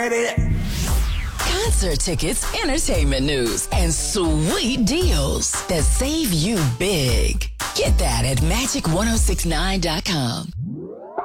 Concert tickets, entertainment news, and sweet deals that save you big. Get that at Magic1069.com.